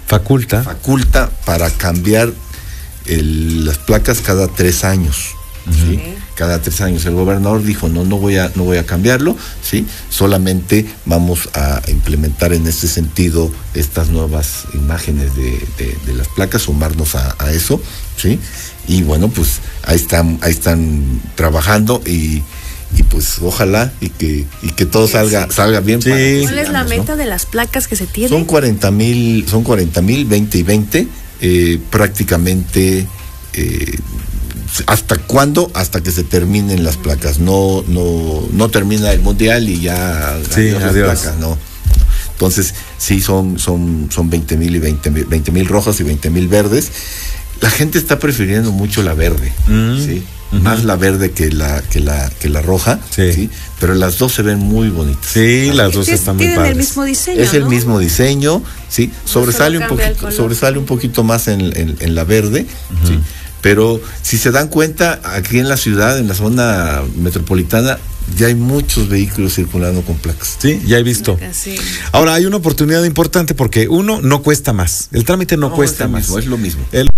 faculta para cambiar las placas cada 3 años. ¿Sí? Cada 3 años. El gobernador dijo, no voy a cambiarlo, ¿sí? Solamente vamos a implementar en este sentido estas nuevas imágenes de las placas, sumarnos a eso, ¿sí? Y bueno, pues ahí están trabajando y pues ojalá y que todo salga bien. Sí. ¿Cuál es la meta de las placas que se tienen? Son 40,000, 20 y 20, prácticamente. ¿Hasta cuándo? Hasta que se terminen las placas. No termina el mundial y ya adiós. Las placas, no. Entonces, sí, son 20,000 y 20,000 rojas y 20,000 verdes. La gente está prefiriendo mucho la verde, ¿sí? Más la verde que la roja, ¿sí? Pero las dos se ven muy bonitas. Sí, las dos están muy padres. Tienen el mismo diseño, es el mismo diseño, ¿sí? Sobresale un poquito más en la verde, ¿sí? Pero si se dan cuenta, aquí en la ciudad, en la zona metropolitana, ya hay muchos vehículos circulando con placas. Sí, ya he visto. Sí. Ahora, hay una oportunidad importante porque no cuesta más. El trámite no cuesta más. Es lo mismo.